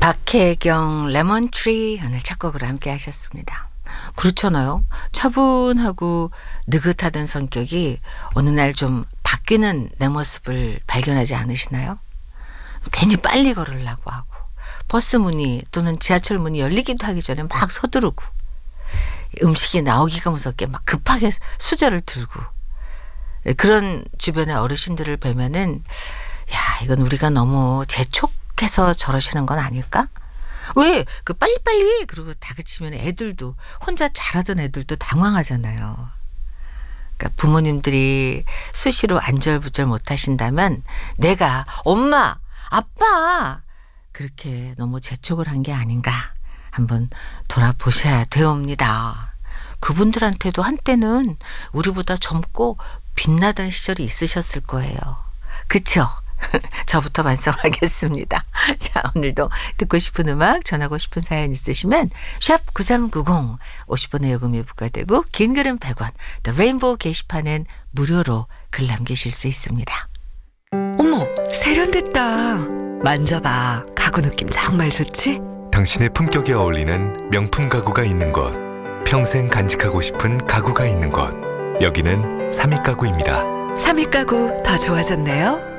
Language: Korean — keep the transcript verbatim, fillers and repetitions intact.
박혜경 레몬트리 오늘 첫 곡으로 함께 하셨습니다. 그렇잖아요. 차분하고 느긋하던 성격이 어느 날 좀 바뀌는 내 모습을 발견하지 않으시나요? 괜히 빨리 걸으려고 하고 버스 문이 또는 지하철 문이 열리기도 하기 전에 막 서두르고 음식이 나오기가 무섭게 막 급하게 수저를 들고 그런 주변의 어르신들을 뵈면은 야 이건 우리가 너무 재촉해서 저러시는 건 아닐까? 왜 그 빨리빨리 그러고 다그치면 애들도 혼자 잘하던 애들도 당황하잖아요. 그러니까 부모님들이 수시로 안절부절 못하신다면 내가 엄마 아빠 그렇게 너무 재촉을 한 게 아닌가 한번 돌아보셔야 되옵니다. 그분들한테도 한때는 우리보다 젊고 빛나던 시절이 있으셨을 거예요. 그쵸? 저부터 반성하겠습니다. 자, 오늘도 듣고 싶은 음악, 전하고 싶은 사연 있으시면 샵 구삼구공 오십 원의 요금이 부과되고 긴 글은 백 원, The Rainbow 게시판엔 무료로 글 남기실 수 있습니다. 어머, 세련됐다. 만져봐. 가구 느낌 정말 좋지? 당신의 품격에 어울리는 명품 가구가 있는 곳, 평생 간직하고 싶은 가구가 있는 곳, 여기는 삼익가구입니다. 삼익 가구 더 좋아졌네요.